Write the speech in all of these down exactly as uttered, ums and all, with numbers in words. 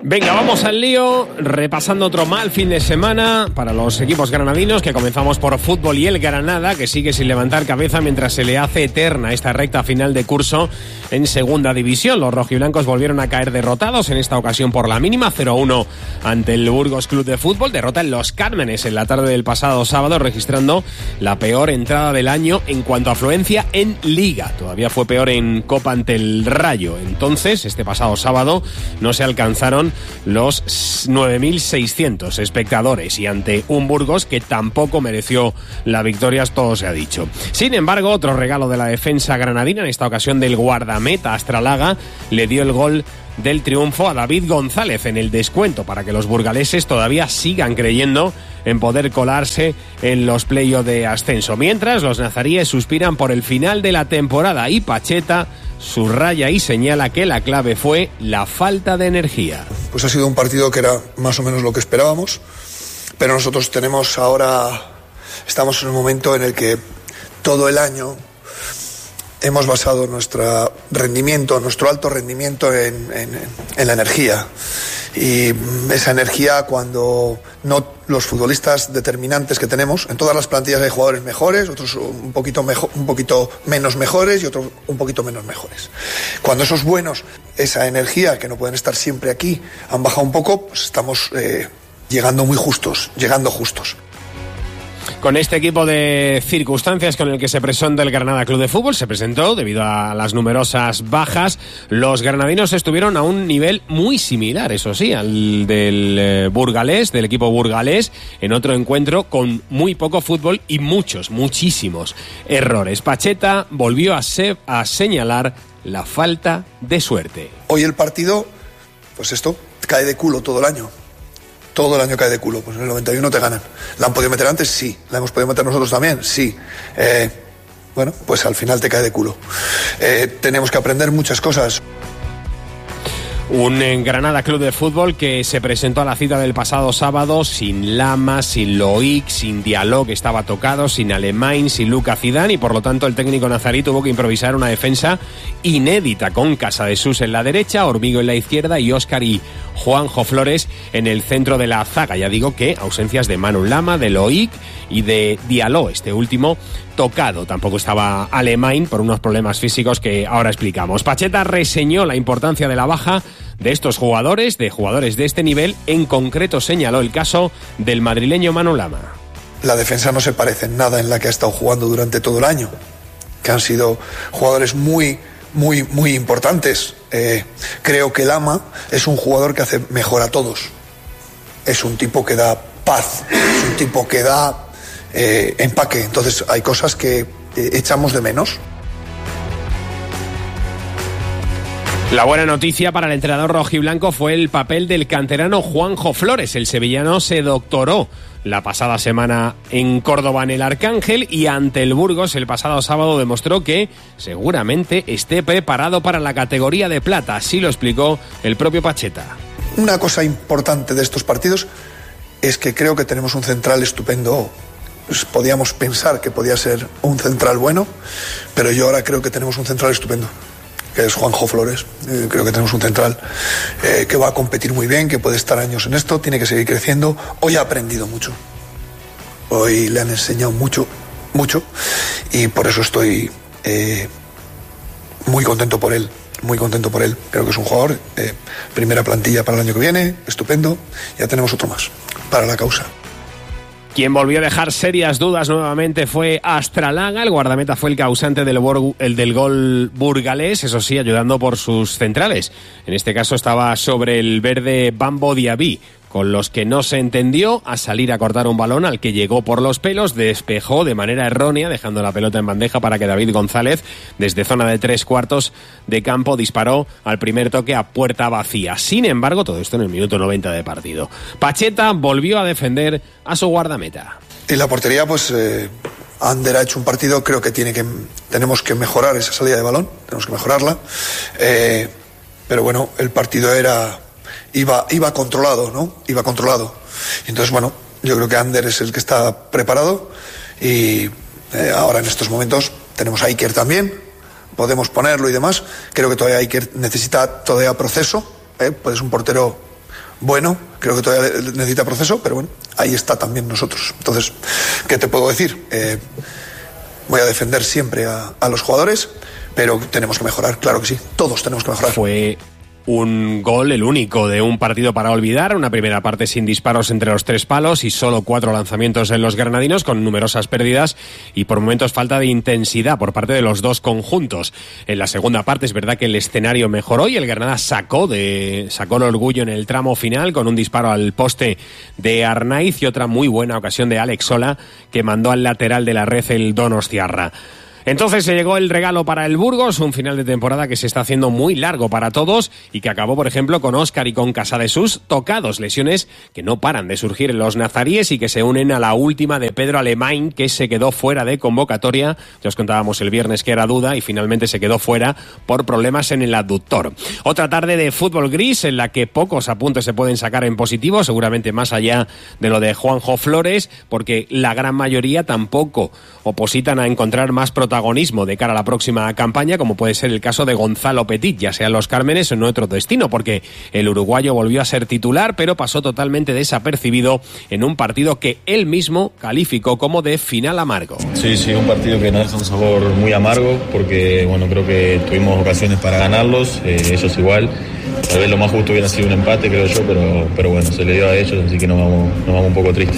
Venga, vamos al lío, repasando otro mal fin de semana para los equipos granadinos, que comenzamos por fútbol y el Granada, que sigue sin levantar cabeza mientras se le hace eterna esta recta final de curso en segunda división. Los rojiblancos volvieron a caer derrotados, en esta ocasión por la mínima, cero a uno ante el Burgos Club de Fútbol. Derrota en Los Cármenes en la tarde del pasado sábado, registrando la peor entrada del año en cuanto a afluencia en Liga. Todavía fue peor en Copa ante el Rayo. Entonces, este pasado sábado no se alcanzaron los nueve mil seiscientos espectadores y ante un Burgos que tampoco mereció la victoria, todo se ha dicho. Sin embargo, otro regalo de la defensa granadina, en esta ocasión del guardameta Astralaga, le dio el gol del triunfo a David González en el descuento para que los burgaleses todavía sigan creyendo en poder colarse en los playoffs de ascenso. Mientras, los nazaríes suspiran por el final de la temporada y Pacheta subraya y señala que la clave fue la falta de energía. Pues ha sido un partido que era más o menos lo que esperábamos, pero nosotros tenemos ahora, estamos en un momento en el que todo el año hemos basado nuestro rendimiento, nuestro alto rendimiento en, en, en la energía. Y esa energía, cuando no los futbolistas determinantes que tenemos, en todas las plantillas hay jugadores mejores, otros un poquito mejor, un poquito menos mejores y otros un poquito menos mejores. Cuando esos buenos, esa energía, que no pueden estar siempre aquí, han bajado un poco, pues estamos eh, llegando muy justos, llegando justos. Con este equipo de circunstancias con el que se presentó el Granada Club de Fútbol, se presentó debido a las numerosas bajas, los granadinos estuvieron a un nivel muy similar, eso sí, al del eh, burgalés, del equipo burgalés, en otro encuentro con muy poco fútbol y muchos, muchísimos errores. Pacheta volvió a, se- a señalar la falta de suerte. Hoy el partido, pues esto, cae de culo todo el año. Todo el año cae de culo, pues en el noventa y uno te ganan. ¿La han podido meter antes? Sí. ¿La hemos podido meter nosotros también? Sí. Eh, bueno, pues al final te cae de culo. Eh, tenemos que aprender muchas cosas. Un Granada Club de Fútbol que se presentó a la cita del pasado sábado sin Lama, sin Loic, sin Diallo, que estaba tocado, sin Alemán, sin Luca Zidane, y por lo tanto el técnico nazarí tuvo que improvisar una defensa inédita con Casadesús en la derecha, Ormigo en la izquierda y Óscar y Juanjo Flores en el centro de la zaga. Ya digo que ausencias de Manu Lama, de Loic y de Diallo, este último tocado. Tampoco estaba Alemán por unos problemas físicos que ahora explicamos. Pacheta reseñó la importancia de la baja de estos jugadores, de jugadores de este nivel. En concreto señaló el caso del madrileño Manu Lama. La defensa no se parece en nada en la que ha estado jugando durante todo el año, que han sido jugadores muy, muy, muy importantes. Eh, creo que Lama es un jugador que hace mejor a todos. Es un tipo que da paz, es un tipo que da eh, empaque. Entonces hay cosas que eh, echamos de menos. La buena noticia para el entrenador rojiblanco fue el papel del canterano Juanjo Flores. El sevillano se doctoró la pasada semana en Córdoba en el Arcángel y ante el Burgos el pasado sábado demostró que seguramente esté preparado para la categoría de plata. Así lo explicó el propio Pacheta. Una cosa importante de estos partidos es que creo que tenemos un central estupendo. Pues podíamos pensar que podía ser un central bueno, pero yo ahora creo que tenemos un central estupendo, que es Juanjo Flores. Eh, creo que tenemos un central eh, que va a competir muy bien, que puede estar años en esto, tiene que seguir creciendo. Hoy ha aprendido mucho, hoy le han enseñado mucho, mucho, y por eso estoy eh, muy contento por él, muy contento por él. Creo que es un jugador, eh, primera plantilla para el año que viene, estupendo. Ya tenemos otro más para la causa. Quien volvió a dejar serias dudas nuevamente fue Astralaga. El guardameta fue el causante del, bor- el del gol burgalés, eso sí, ayudando por sus centrales. En este caso estaba sobre el verde Bambo Diaby, con los que no se entendió a salir a cortar un balón al que llegó por los pelos, despejó de manera errónea, dejando la pelota en bandeja para que David González, desde zona de tres cuartos de campo, disparó al primer toque a puerta vacía. Sin embargo, todo esto en el minuto noventa de partido. Pacheta volvió a defender a su guardameta. Y la portería, pues eh, Ander ha hecho un partido, creo que tiene que tenemos que mejorar esa salida de balón, tenemos que mejorarla. Eh, pero bueno, el partido era iba iba controlado, ¿no? Iba controlado. Entonces, bueno, yo creo que Ander es el que está preparado y eh, ahora en estos momentos tenemos a Iker también, podemos ponerlo y demás. Creo que todavía Iker necesita todavía proceso, ¿eh? Pues es un portero bueno, creo que todavía necesita proceso, pero bueno, ahí está también nosotros. Entonces, ¿qué te puedo decir? Eh, voy a defender siempre a, a los jugadores, pero tenemos que mejorar, claro que sí, todos tenemos que mejorar. Fue un gol, el único de un partido para olvidar, una primera parte sin disparos entre los tres palos y solo cuatro lanzamientos en los granadinos, con numerosas pérdidas y por momentos falta de intensidad por parte de los dos conjuntos. En la segunda parte es verdad que el escenario mejoró y el Granada sacó de sacó el orgullo en el tramo final con un disparo al poste de Arnaiz y otra muy buena ocasión de Alex Sola, que mandó al lateral de la red el Donostiarra. Entonces se llegó el regalo para el Burgos, un final de temporada que se está haciendo muy largo para todos y que acabó, por ejemplo, con Óscar y con Casadesús tocados, lesiones que no paran de surgir en los nazaríes y que se unen a la última de Pedro Alemán, que se quedó fuera de convocatoria. Ya os contábamos el viernes que era duda y finalmente se quedó fuera por problemas en el aductor. Otra tarde de fútbol gris en la que pocos apuntes se pueden sacar en positivo, seguramente más allá de lo de Juanjo Flores, porque la gran mayoría tampoco opositan a encontrar más protagonistas protagonismo de cara a la próxima campaña, como puede ser el caso de Gonzalo Petit, ya sea en los Cármenes o en otro destino, porque el uruguayo volvió a ser titular, pero pasó totalmente desapercibido en un partido que él mismo calificó como de final amargo. Sí, sí, un partido que nos deja un sabor muy amargo, porque bueno, creo que tuvimos ocasiones para ganarlos, eh, ellos igual. Tal vez lo más justo hubiera sido un empate, creo yo, pero, pero bueno, se le dio a ellos, así que nos vamos, nos vamos un poco tristes.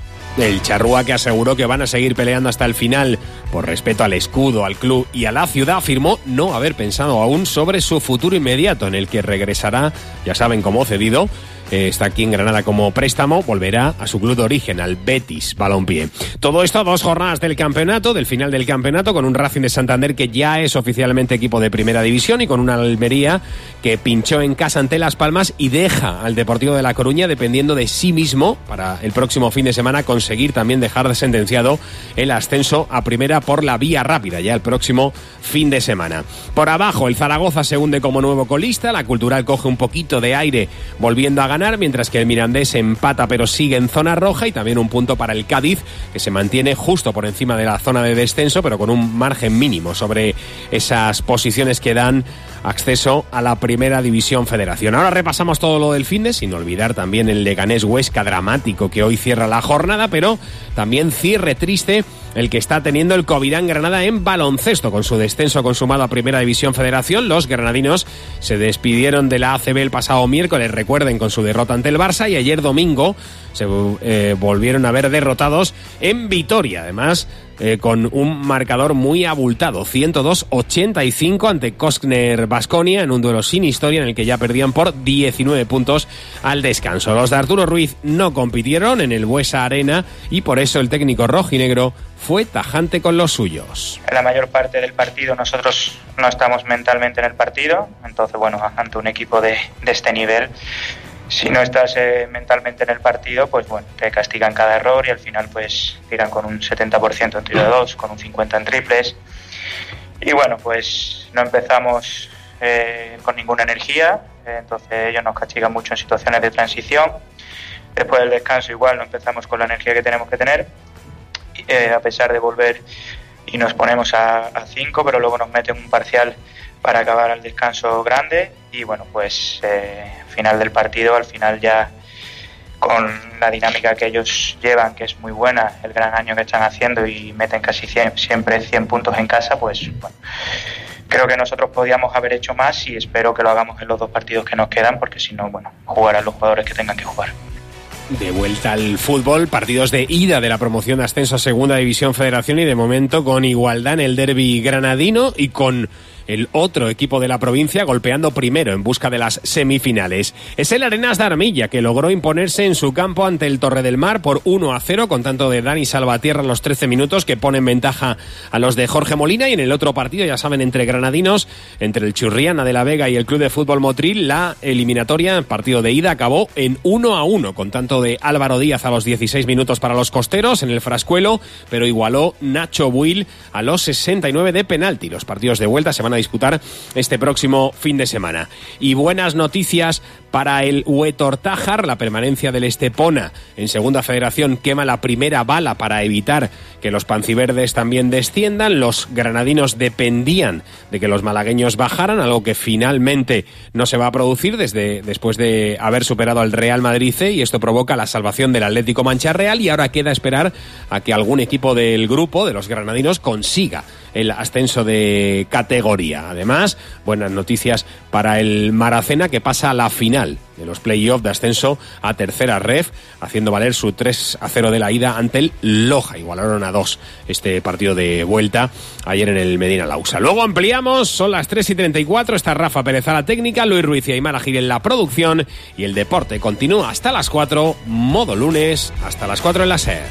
El charrúa, que aseguró que van a seguir peleando hasta el final por respeto al escudo, al club y a la ciudad, afirmó no haber pensado aún sobre su futuro inmediato, en el que regresará, ya saben, como cedido. Eh, está aquí en Granada como préstamo, volverá a su club de origen, al Betis Balompié. Todo esto, dos jornadas del campeonato, del final del campeonato, con un Racing de Santander que ya es oficialmente equipo de primera división y con una Almería que pinchó en casa ante Las Palmas y deja al Deportivo de La Coruña dependiendo de sí mismo para el próximo fin de semana conseguir también dejar sentenciado el ascenso a primera por la vía rápida ya el próximo fin de semana. Por abajo, el Zaragoza se hunde como nuevo colista, la Cultural coge un poquito de aire volviendo a ganar, mientras que el Mirandés empata pero sigue en zona roja, y también un punto para el Cádiz, que se mantiene justo por encima de la zona de descenso, pero con un margen mínimo sobre esas posiciones que dan acceso a la Primera División Federación. Ahora repasamos todo lo del finde, sin olvidar también el Leganés Huesca dramático que hoy cierra la jornada, pero también cierre triste el que está teniendo el Covirán Granada en baloncesto. Con su descenso consumado a Primera División Federación, los granadinos se despidieron de la A C B el pasado miércoles, recuerden, con su derrota ante el Barça, y ayer domingo se eh, volvieron a ver derrotados en Vitoria, además eh, con un marcador muy abultado, ciento dos a ochenta y cinco ante Cosner Baskonia, en un duelo sin historia en el que ya perdían por diecinueve puntos al descanso. Los de Arturo Ruiz no compitieron en el Buesa Arena y por eso el técnico rojinegro fue tajante con los suyos. En la mayor parte del partido nosotros no estamos mentalmente en el partido, entonces bueno, ante un equipo de, de este nivel, si no estás eh, mentalmente en el partido, pues bueno, te castigan cada error y al final pues tiran con un setenta por ciento en tiro de dos, con un cincuenta por ciento en triples. Y bueno, pues no empezamos eh, con ninguna energía, eh, entonces ellos nos castigan mucho en situaciones de transición. Después del descanso igual no empezamos con la energía que tenemos que tener, eh, a pesar de volver y nos ponemos a cinco, pero luego nos meten un parcial para acabar al descanso grande y bueno, pues eh, final del partido, al final ya con la dinámica que ellos llevan, que es muy buena, el gran año que están haciendo y meten casi cien, siempre cien puntos en casa, pues bueno, creo que nosotros podíamos haber hecho más y espero que lo hagamos en los dos partidos que nos quedan, porque si no, bueno, jugarán los jugadores que tengan que jugar. De vuelta al fútbol, partidos de ida de la promoción de ascenso a Segunda División Federación y de momento con igualdad en el derbi granadino y con el otro equipo de la provincia golpeando primero en busca de las semifinales. Es el Arenas de Armilla, que logró imponerse en su campo ante el Torre del Mar por uno a cero, con tanto de Dani Salvatierra en los trece minutos, que pone en ventaja a los de Jorge Molina. Y en el otro partido, ya saben, entre granadinos, entre el Churriana de la Vega y el Club de Fútbol Motril, la eliminatoria, partido de ida, acabó en uno a uno, con tanto de Álvaro Díaz a los dieciséis minutos para los costeros en el Frascuelo, pero igualó Nacho Buil a los sesenta y nueve de penalti. Los partidos de vuelta se van a disputar este próximo fin de semana. Y buenas noticias Para el Huetortájar, la permanencia del Estepona en Segunda Federación quema la primera bala para evitar que los panciverdes también desciendan. Los granadinos dependían de que los malagueños bajaran, algo que finalmente no se va a producir desde después de haber superado al Real Madrid C, y esto provoca la salvación del Atlético Mancha Real, y ahora queda esperar a que algún equipo del grupo de los granadinos consiga el ascenso de categoría. Además, buenas noticias para el Maracena, que pasa a la final de los play-off de ascenso a tercera ref, haciendo valer su tres a cero de la ida ante el Loja. Igualaron a dos este partido de vuelta ayer en el Medina Lausa. Luego ampliamos, son las tres y treinta y cuatro, está Rafa Pérez a la técnica, Luis Ruiz y Aymara Gil en la producción, y el deporte continúa hasta las cuatro, modo lunes, hasta las cuatro en la SER.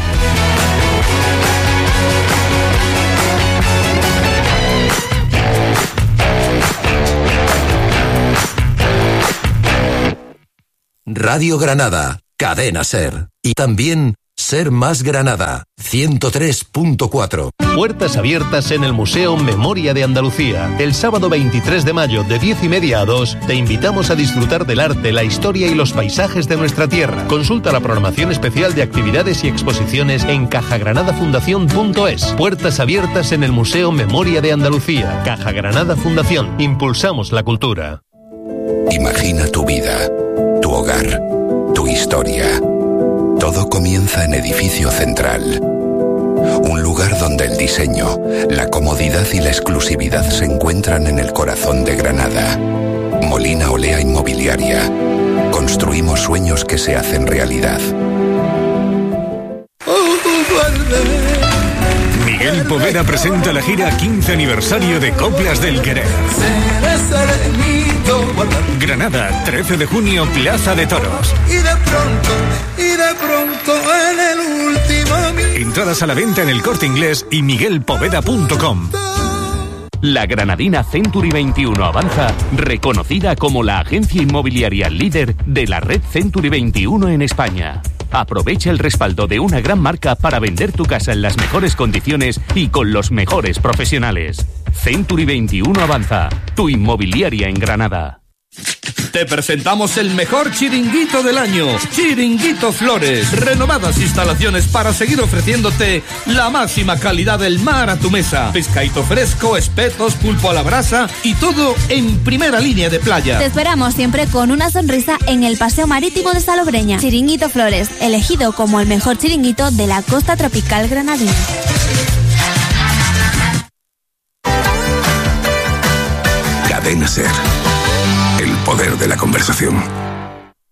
Radio Granada, Cadena SER. Y también SER Más Granada, ciento tres punto cuatro. Puertas abiertas en el Museo Memoria de Andalucía. El sábado veintitrés de mayo, de diez y media a dos, te invitamos a disfrutar del arte, la historia y los paisajes de nuestra tierra. Consulta la programación especial de actividades y exposiciones en caja granada fundación punto es. Puertas abiertas en el Museo Memoria de Andalucía. Caja Granada Fundación. Impulsamos la cultura. Imagina tu vida, tu hogar, tu historia. Todo comienza en Edificio Central. Un lugar donde el diseño, la comodidad y la exclusividad se encuentran en el corazón de Granada. Molina Olea Inmobiliaria. Construimos sueños que se hacen realidad. Miguel Poveda presenta la gira quince aniversario de Coplas del Querer. Granada, trece de junio, Plaza de Toros. Y de pronto, y de pronto en el último... Entradas a la venta en El Corte Inglés y miguel poveda punto com. La granadina Century veintiuno Avanza, reconocida como la agencia inmobiliaria líder de la red Century veintiuno en España. Aprovecha el respaldo de una gran marca para vender tu casa en las mejores condiciones y con los mejores profesionales. Century veintiuno Avanza, tu inmobiliaria en Granada. Te presentamos el mejor chiringuito del año, Chiringuito Flores. Renovadas instalaciones para seguir ofreciéndote la máxima calidad del mar a tu mesa. Pescadito fresco, espetos, pulpo a la brasa y todo en primera línea de playa. Te esperamos siempre con una sonrisa en el Paseo Marítimo de Salobreña. Chiringuito Flores, elegido como el mejor chiringuito de la costa tropical granadina. Cadena SER. El poder de la conversación.